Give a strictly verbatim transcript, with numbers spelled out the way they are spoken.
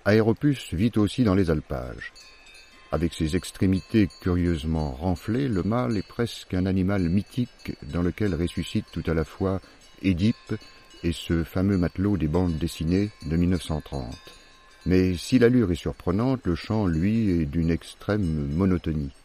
Aéropus vit aussi dans les alpages. Avec ses extrémités curieusement renflées, le mâle est presque un animal mythique dans lequel ressuscite tout à la fois Édipe et ce fameux matelot des bandes dessinées de mille neuf cent trente. Mais si l'allure est surprenante, le chant, lui, est d'une extrême monotonie.